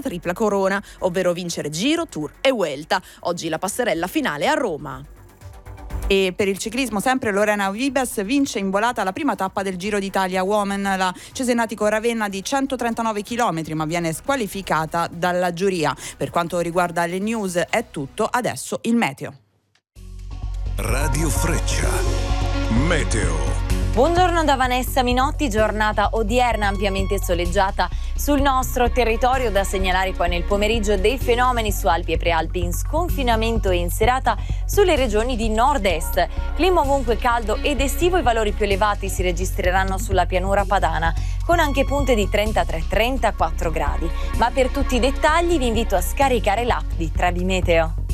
tripla corona, ovvero vincere Giro, Tour e Vuelta. Oggi la passerella finale a Roma. E per il ciclismo sempre Lorena Wiebes vince in volata la prima tappa del Giro d'Italia Women, la Cesenatico-Ravenna di 139 km, ma viene squalificata dalla giuria. Per quanto riguarda le news è tutto, adesso il meteo. Radio Freccia Meteo. Buongiorno da Vanessa Minotti, giornata odierna ampiamente soleggiata sul nostro territorio, da segnalare poi nel pomeriggio dei fenomeni su Alpi e Prealpi in sconfinamento e in serata sulle regioni di nord-est. Clima ovunque caldo ed estivo, i valori più elevati si registreranno sulla pianura padana, con anche punte di 33-34 gradi. Ma per tutti i dettagli vi invito a scaricare l'app di Trebi Meteo.